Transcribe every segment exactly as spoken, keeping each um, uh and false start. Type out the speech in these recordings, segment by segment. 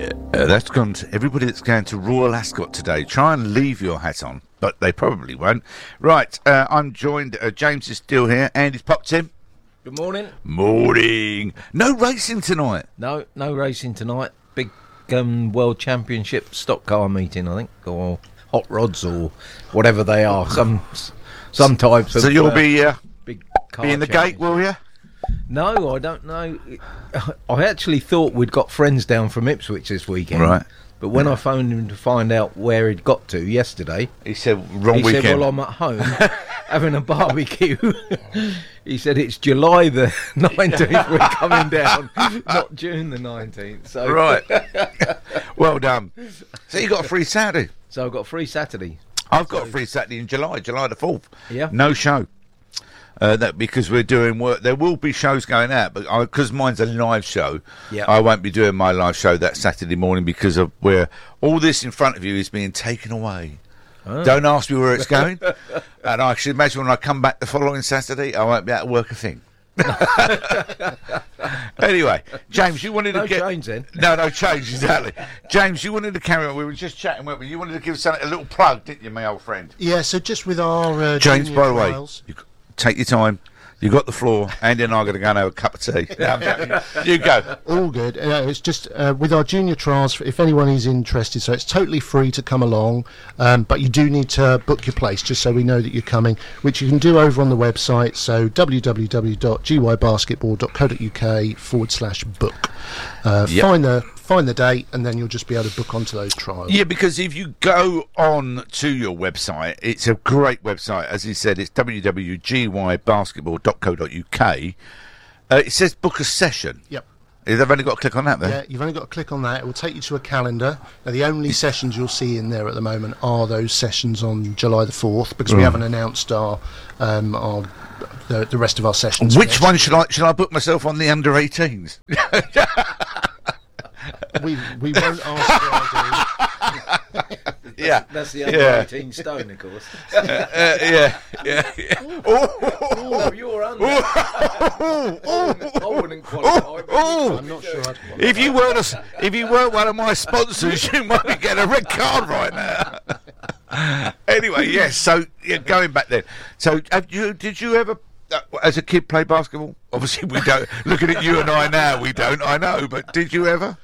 Yeah, uh, that's gone to everybody that's going to Royal Ascot today. Try and leave your hat on, but they probably won't. Right, uh, I'm joined. Uh, James is still here. Andy's popped in. Good morning. Morning. No racing tonight. No, no racing tonight. Big um, World Championship stock car meeting, I think, or hot rods or whatever they are. Some some types. So of, you'll uh, be uh, big car be in the gate, will you? No, I don't know. I actually thought we'd got friends down from Ipswich this weekend. Right. But when I phoned him to find out where he'd got to yesterday, He said wrong he weekend. said, well, I'm at home having a barbecue. He said, it's July the nineteenth we're coming down, not June the nineteenth. So Right. Well done. So you got a free Saturday. So I've got a free Saturday. I've got a free Saturday in July, July the fourth. Yeah. No show. Uh, that because we're doing work. There will be shows going out, but because mine's a live show, Yeah. I won't be doing my live show that Saturday morning because of where all this in front of you is being taken away. Oh. Don't ask me where it's going. And I should imagine when I come back the following Saturday, I won't be able to work a thing. Anyway, James, you wanted No to get change then. no, no change exactly. James, you wanted to carry on. We were just chatting, weren't we? You wanted to give us a little plug, didn't you, my old friend? Yeah, so just with our uh, James, junior by the way, trials- you, take your time. You got the floor. Andy and I are going to go and have a cup of tea. You go. all good. Uh, it's just uh, with our junior trials, if anyone is interested, so it's totally free to come along, um, but you do need to book your place just so we know that you're coming, which you can do over on the website, so w w w dot g y basketball dot co dot u k forward slash book. Uh, Yep. Find the find the date, and then you'll just be able to book onto those trials. Yeah, because if you go on to your website, it's a great website. As he said, it's w w w dot g y basketball dot co dot u k. Uh, it says book a session. Yep. They've only got to click on that there. Yeah, you've only got to click on that. It will take you to a calendar. Now, the only sessions you'll see in there at the moment are those sessions on July the fourth, because we Right. haven't announced our um, our the, the rest of our sessions. Which yet. one should I should I book myself on the under eighteens? We we won't ask for I Yeah, That's the under Yeah. eighteen stone, of course. uh, yeah, yeah, yeah. Oh, Oh, you're under. I wouldn't, I wouldn't qualify. but oh. do. I'm not sure. I'd qualify. If you weren't a s if you weren't one of my sponsors, you might be getting a red card right now. Anyway, yes. So yeah, going back then. So have you? Did you ever, uh, as a kid, play basketball? Obviously, we don't. Looking at you and I now, we don't. I know, but did you ever?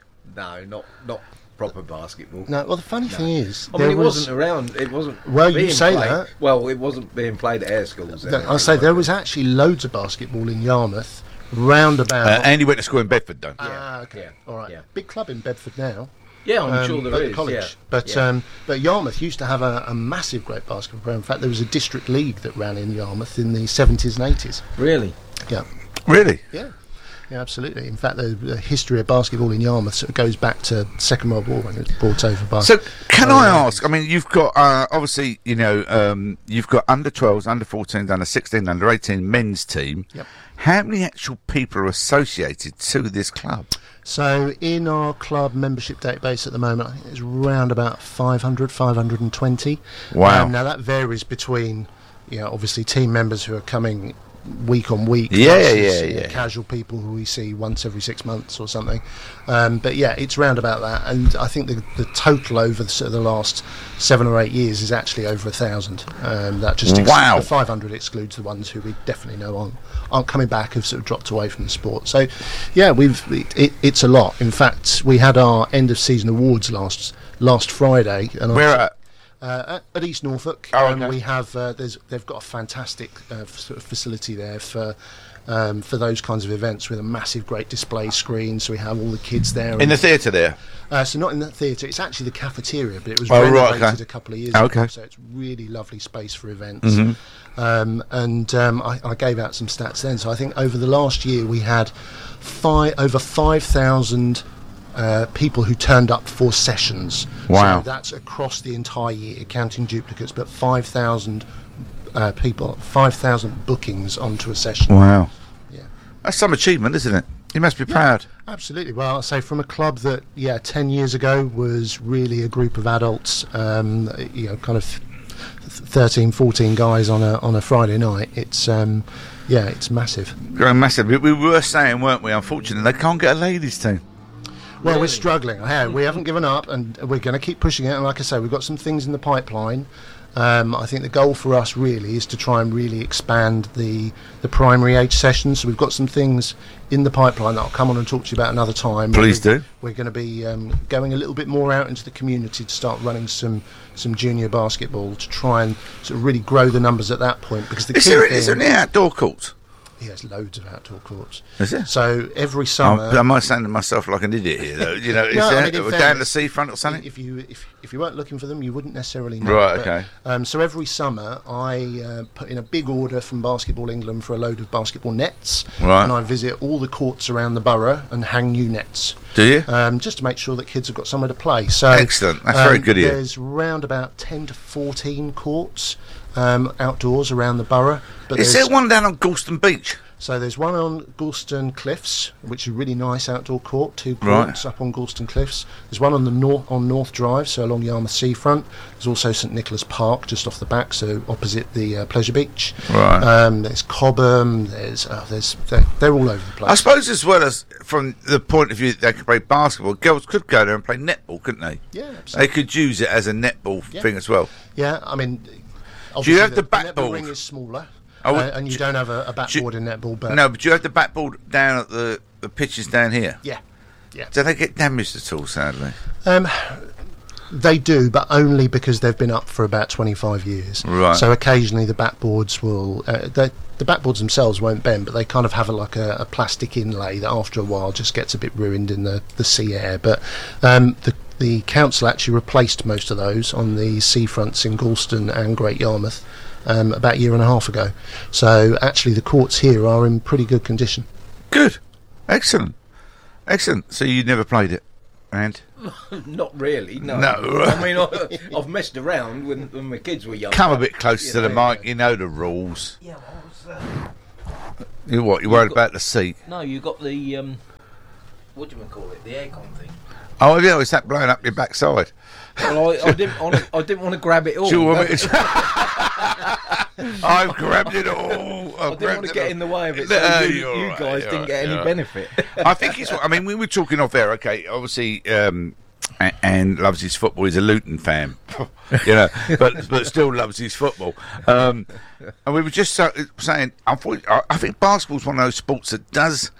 No, not not proper basketball. No, well, the funny thing is, I there mean, it was, wasn't around. It wasn't. Well, you being say played. that. Well, it wasn't being played at air schools. th- anyway, I say like there that. was actually loads of basketball in Yarmouth, round about. Uh, Andy went to school in Bedford, though. ah, okay, Yeah, all right. yeah. Big club in Bedford now. Yeah, I'm um, sure at there the is. college. Yeah. But yeah. um, but Yarmouth used to have a, a massive great basketball program. In fact, there was a district league that ran in Yarmouth in the seventies and eighties. Really. Yeah, Really? yeah, yeah, absolutely. In fact, the, the history of basketball in Yarmouth sort of goes back to Second World War when it was brought over by. So, can Oh, I yeah. ask? I mean, you've got uh, obviously, you know, um, you've got under twelves, under fourteens, under sixteen, under eighteen men's team. Yep. How many actual people are associated to this club? So in our club membership database at the moment, I think it's around about five hundred, five hundred twenty. Wow. Um, now that varies between, you know, obviously team members who are coming week on week. Yeah, versus, yeah, you know, yeah. Casual people who we see once every six months or something. Um, but yeah, it's round about that. And I think the, the total over the, sort of the last seven or eight years is actually over a thousand. Um, that just ex- Wow. the five hundred excludes the ones who we definitely know aren't, aren't coming back, have sort of dropped away from the sport. So yeah, we've it, it, it's a lot. In fact, we had our end of season awards last last Friday. And I- Where at? uh, at, at East Norfolk, Oh, um, okay. we have uh, there's they've got a fantastic uh, f- sort of facility there for um, for those kinds of events with a massive, great display screen. So we have all the kids there. In and- the theatre there? uh, so not in the theatre. It's actually the cafeteria, but it was Oh, right, renovated okay. a couple of years Oh, ago. okay. So it's really lovely space for events. Mm-hmm. Um, and um, I, I gave out some stats then. So I think over the last year we had five, over five thousand uh, people who turned up for sessions. Wow. So that's across the entire year, counting duplicates, but five thousand uh, people, five thousand bookings onto a session. Wow. Yeah. That's some achievement, isn't it? You must be proud. Absolutely. Well, I'll say from a club that, yeah, ten years ago was really a group of adults, um, you know, kind of thirteen, fourteen guys on a on a Friday night. It's, um, yeah, it's massive. Growing massive. We, we were saying, weren't we, unfortunately, they can't get a ladies' team. Well, Really? we're struggling. Yeah, we haven't given up, and we're going to keep pushing it. And like I say, we've got some things in the pipeline. Um, I think the goal for us really is to try and really expand the the primary age sessions. So we've got some things in the pipeline that I'll come on and talk to you about another time. Please we're, do. We're going to be um, going a little bit more out into the community to start running some some junior basketball to try and sort of really grow the numbers at that point. Because the Is key there, thing, is there any outdoor courts? he has loads of outdoor courts. Is there? So every summer. I'm, am I sounding to myself like an idiot here, though? You know, is No, I there mean, in down fairness, the seafront or something? If you if if you weren't looking for them, you wouldn't necessarily know. Right, But, okay. Um, so every summer, I uh, put in a big order from Basketball England for a load of basketball nets, Right. and I visit all the courts around the borough and hang new nets. Do you? Um, just to make sure that kids have got somewhere to play. So Excellent. That's very um, good of you. There's round about ten to fourteen courts um, outdoors around the borough. But Is there's- there one down on Galston Beach? so there's one on Galston Cliffs, which is a really nice outdoor court, two Right. courts up on Galston Cliffs. There's one on the north on North Drive, so along Yarmouth Seafront. There's also St Nicholas Park, just off the back, so opposite the uh, Pleasure Beach. Right. Um, there's Cobham. There's uh, there's they're, they're all over the place. I suppose as well as from the point of view that they could play basketball, girls could go there and play netball, couldn't they? Yeah, They absolutely. could use it as a netball Yeah. thing as well. Yeah, I mean, Do you obviously have the netball backboard? ring is smaller, Oh, uh, and you don't have a, a do you- backboard in netball, but No, but you have the backboard down at the, the pitches down here. yeah, yeah. Do they get damaged at all, sadly? Um, they do, but only because they've been up for about twenty-five years. Right. So occasionally the backboards will, uh, they, the backboards themselves won't bend, but they kind of have a, like a, a plastic inlay that after a while just gets a bit ruined in the, the sea air. But um, the the council actually replaced most of those on the seafronts in Galston and Great Yarmouth um, about a year and a half ago. So actually the courts here are in pretty good condition. Good. Excellent. Excellent. So you never played it, and Not really, no. No. I mean, I, I've messed around when, when my kids were young. come a bit closer to the Yeah, mic. You know the rules. Yeah, well, I was, uh, You what? You worried got- about the seat? no, you got the, um, what do you call it, the aircon thing. Oh, yeah. Is that blowing up your backside? Well, I, I didn't want to. I didn't want to grab it all. Do you want me but to- I've grabbed it all. I I've didn't grabbed want to it get all. in the way of it. So No, you, you're you right, guys you're didn't right, get any you're right. benefit. I think it's. I mean, we were talking off air. Okay, obviously, um, and, and loves his football. He's a Luton fan, you know, but but still loves his football. Um, and we were just so, saying, unfortunately, I, I think basketball's one of those sports that does.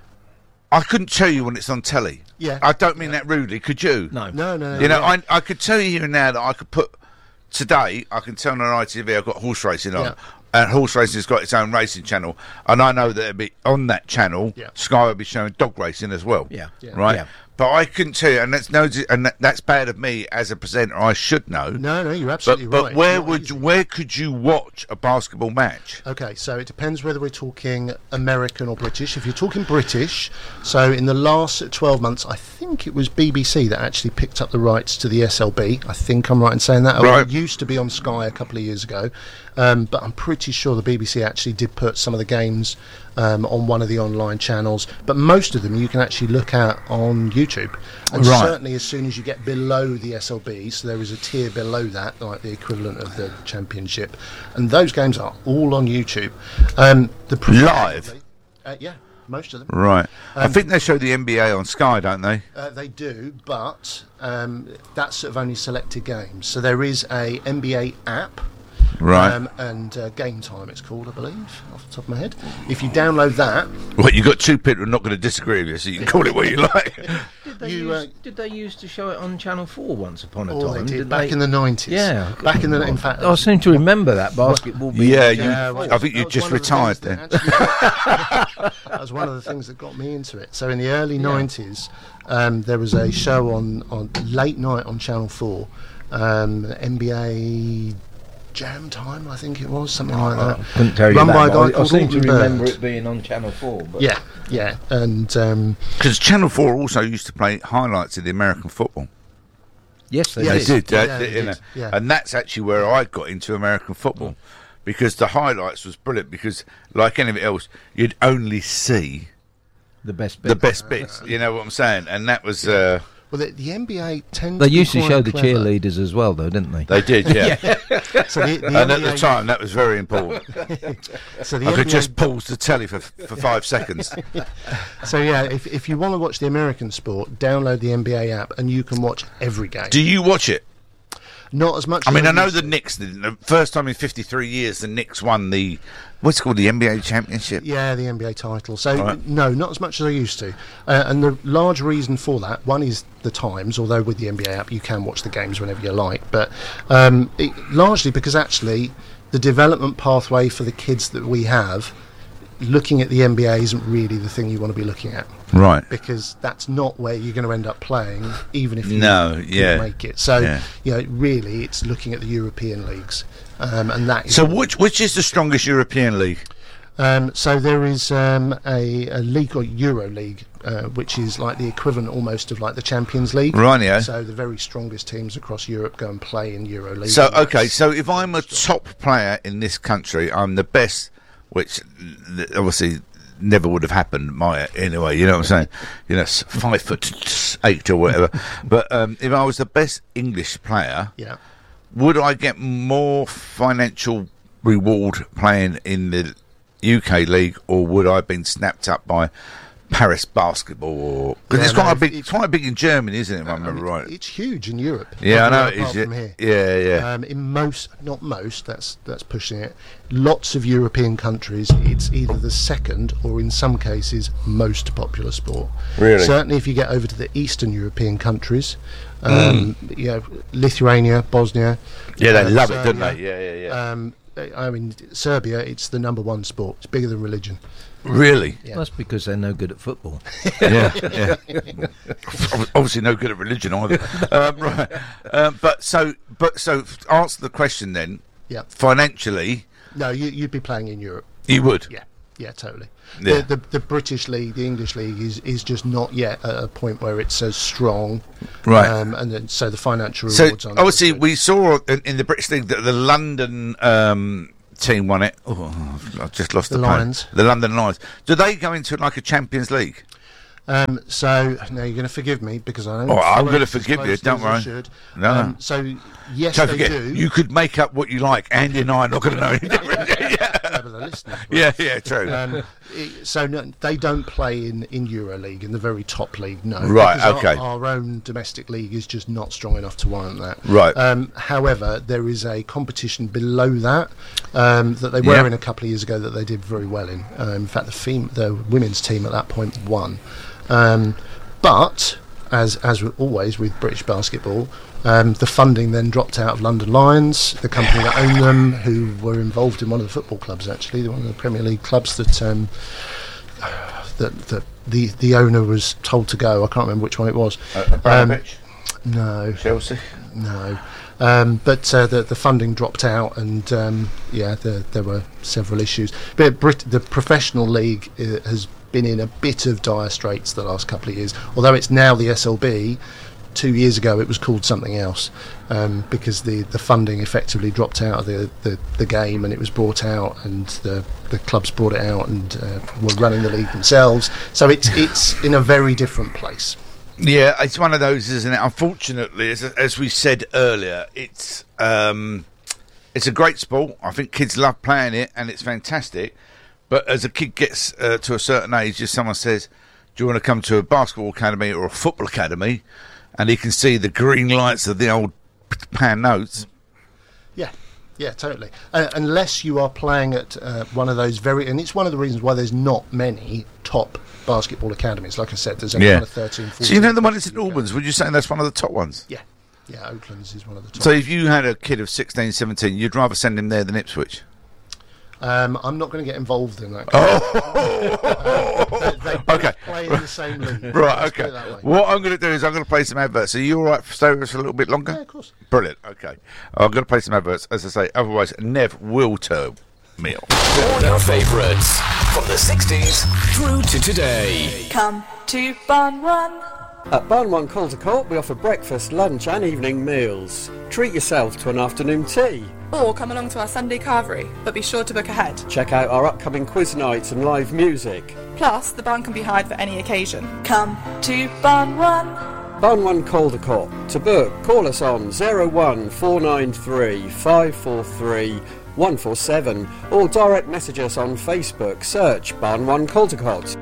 I couldn't tell you when it's on telly. Yeah. I don't mean that rudely. Could you? No. No, no, no. You know, yeah. I I could tell you here now that I could put today. I can tell on I T V I've got horse racing on, Yeah. and horse racing's got its own racing channel, and I know that it'll be on that channel. Yeah. Sky will be showing dog racing as well. Yeah. Yeah. Right. Yeah. But I couldn't tell you, and that's no, and that, that's bad of me as a presenter. I should know. No, no, you're But absolutely but right. where Not would easy. where could you watch a basketball match? Okay, so it depends whether we're talking American or British. If you're talking British, so in the last twelve months, I think it was B B C that actually picked up the rights to the S L B. I think I'm right in saying that. Right. It used to be on Sky a couple of years ago, um, but I'm pretty sure the B B C actually did put some of the games um, on one of the online channels. But most of them you can actually look at on YouTube. And Right. certainly as soon as you get below the S L B, so there is a tier below that, like the equivalent of the Championship, and those games are all on YouTube. Um, the Live? Uh, yeah, most of them. Right. I Um, think they show the N B A on Sky, don't they? Uh, they do, but um, that's sort of only selected games. So there is a N B A app. Right. Um, and uh, Game Time, it's called, I believe, off the top of my head. If you download that, Well, you got two people who are not going to disagree with you, so you can call it what you like. Did they, You, use, uh, did they used to show it on Channel Four once upon a oh, they time? did didn't back they? in the nineties. Yeah. back in the in fact. I seem to remember that basketball. being Yeah, on you- Channel Yeah, four. well, I think you that was just one of the retired things that actually- that was one of the things that got me into it. So in the early nineties, um, there was a show on, on late night on Channel Four, um, N B A Jam Time, I think it was, something like that. Couldn't tell you Run that, by a but guy I, I called seem to Alton remember Bird. it being on Channel Four. But Yeah, yeah, and um, Because Channel four also used to play highlights of the American football. Yes, they Yeah, They did. did, uh, Yeah, they you know. did, yeah. And that's actually where I got into American football, because the highlights was brilliant. Because like anything else, you'd only see The best bit. the best bits. You know what I'm saying? And that was uh, Well, the, the N B A tends They to be used to quite show the clever. cheerleaders as well, though, didn't they? They did, yeah. So the, the And at N B A the time, that was very important. so the I could N B A just pause the telly for for five seconds. So yeah, if if you want to watch the American sport, download the N B A app and you can watch every game. Do you watch it? Not as much. I as mean, I know used the to. Knicks. The first time in fifty-three years, the Knicks won the what's it called the N B A championship. Yeah, the N B A title. So Right. no, not as much as I used to. Uh, and the large reason for that, one is the times. Although with the N B A app, you can watch the games whenever you like. But um, it, largely because actually, the development pathway for the kids that we have, looking at the N B A isn't really the thing you want to be looking at. Right. Because that's not where you're going to end up playing, even if you No, can yeah. make it. So, Yeah. you know, really, it's looking at the European leagues, um, and that. Is So which which is the strongest European league? Um, so there is um, a, a league or Euro League, uh, which is like the equivalent almost of like the Champions League. Rightio. So the very strongest teams across Europe go and play in Euro League. So and okay, that's- so if I'm a top player in this country, I'm the best, which th- obviously never would have happened my anyway. You know what I'm saying? You know, s- five foot eight or whatever. But um, if I was the best English player, yeah. would I get more financial reward playing in the U K league, or would I have been snapped up by Paris basketball? Because Yeah, it's quite no, a big, it's- quite big in Germany, isn't it? If I I remember mean, right. It's huge in Europe. Yeah, I know Apart it is. from here. Yeah, yeah. Um, in most, not most, that's that's pushing it. Lots of European countries, it's either the second or, in some cases, most popular sport. Really? Certainly, if you get over to the Eastern European countries, um, you know, Lithuania, Bosnia. Yeah, they uh, love it, don't Serbia, they? Yeah, yeah, yeah. Um, I mean, Serbia, it's the number one sport. It's bigger than religion. Really? Yeah. That's because they're no good at football. Yeah, yeah. Ob- Obviously, no good at religion either. um, right. Um, but so, but so, f- answer the question then. Yeah. Financially, No, you, you'd be playing in Europe. you would. Yeah, yeah, totally. Yeah. The, the the British league, the English league, is, is just not yet at a point where it's as strong, Right. Um, and then, so the financial So rewards aren't. obviously, as good. we saw in, in the British league that the London um, team won it. Oh, I've just lost The the, pen. Lions. The London Lions. Do they go into like a Champions League? Um, so now you're going to forgive me because I don't. Oh, I'm follow gonna it as forgive you, closely don't as I worry. should. No, Um, no. so yes, Don't they forget, do. you could make up what you like. Andy and I are not going to know any different. Yeah, but the listeners will. yeah, yeah, true. Um, it, so no, they don't play in in Euro League, in the very top league. No, Right, because our- okay. Our, own domestic league is just not strong enough to warrant that. Right. Um, however, there is a competition below that um, that they were Yeah. in a couple of years ago that they did very well in. Um, in fact, the fem- the women's team at that point won. Um, but as as with always with British basketball, um, the funding then dropped out of London Lions, the company that owned them, who were involved in one of the football clubs actually, one of the Premier League clubs that um, that, that the the owner was told to go. I can't remember which one it was. Um, no, Chelsea. no. Um, but uh, the the funding dropped out, and um, yeah, the, there were several issues. But Brit- the professional league uh, has been in a bit of dire straits the last couple of years. Although it's now the S L B, two years ago it was called something else um, because the, the funding effectively dropped out of the, the, the game, and it was brought out, and the the clubs brought it out and uh, were running the league themselves. So it's it's in a very different place. Yeah, it's one of those, isn't it? Unfortunately, as, as we said earlier, it's um, it's a great sport. I think kids love playing it, and it's fantastic. But as a kid gets uh, to a certain age, if someone says, "Do you want to come to a basketball academy or a football academy?" and he can see the green lights of the old pound notes. Yeah, yeah, totally. Uh, unless you are playing at uh, one of those very, and it's one of the reasons why there's not many top basketball academies. Like I said, there's only Yeah. kind of thirteen, fourteen. So you know the one in St Albans, would you say that's one of the top ones? Yeah, yeah, Oakland's is one of the top. So if you had a kid of sixteen, seventeen, you'd rather send him there than Ipswich? Um, I'm not going to get involved in that. Oh, They, they both okay. play in the same league. Right, Let's put okay. it that way. What I'm going to do is I'm going to play some adverts. Are you all right to stay with us for a little bit longer? Yeah, of course. Brilliant, okay. I'm going to play some adverts, as I say, otherwise Nev will turn me off. All your favourites from the sixties through to today. Come to Barn One. At Barn One Calder Court, we offer breakfast, lunch and evening meals. Treat yourself to an afternoon tea. Or come along to our Sunday carvery, but be sure to book ahead. Check out our upcoming quiz nights and live music. Plus, the barn can be hired for any occasion. Come to Barn One. Barn one Caldecott. To book, call us on oh one four nine three five four three one four seven or direct message us on Facebook. Search Barn one Caldecott.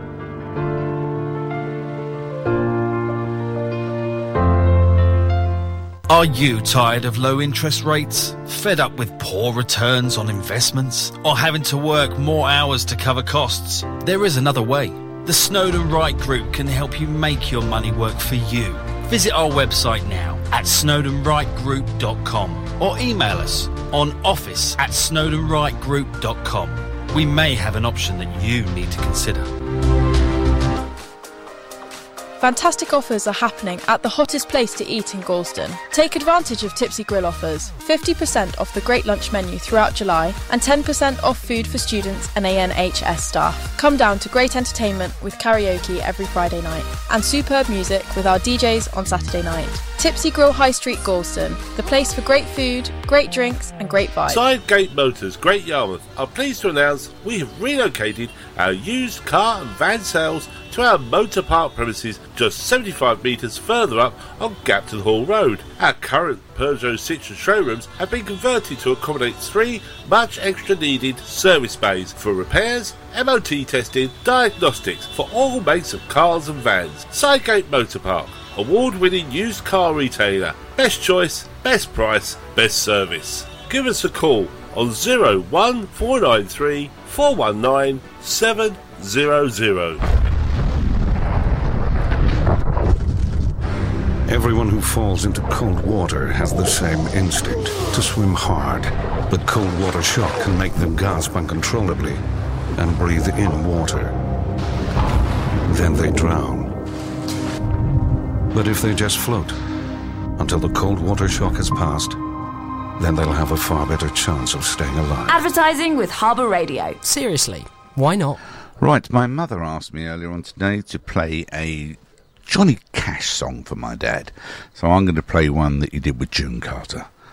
Are you tired of low interest rates? Fed up with poor returns on investments? Or having to work more hours to cover costs? There is another way. The Snowden Wright Group can help you make your money work for you. Visit our website now at snowden wright group dot com or email us on office at snowden wright group dot com. We may have an option that you need to consider. Fantastic offers are happening at the hottest place to eat in Galston. Take advantage of Tipsy Grill offers. fifty percent off the Great Lunch menu throughout July and ten percent off food for students and A N H S staff. Come down to great entertainment with karaoke every Friday night and superb music with our D Js on Saturday night. Tipsy Grill High Street Galston, the place for great food, great drinks and great vibes. Sidegate Motors, Great Yarmouth, are pleased to announce we have relocated our used car and van sales to our motor park premises just seventy-five metres further up on Gapton Hall Road. Our current Peugeot Citroën showrooms have been converted to accommodate three much extra needed service bays for repairs, M O T testing, diagnostics for all makes of cars and vans. Sidegate Motor Park, award-winning used car retailer. Best choice, best price, best service. Give us a call on oh one four nine three four one nine seven hundred. Everyone who falls into cold water has the same instinct, to swim hard. But cold water shock can make them gasp uncontrollably and breathe in water. Then they drown. But if they just float until the cold water shock has passed, then they'll have a far better chance of staying alive. Advertising with Harbour Radio. Seriously, why not? Right, my mother asked me earlier on today to play a Johnny Cash song for my dad. So I'm going to play one that he did with June Carter.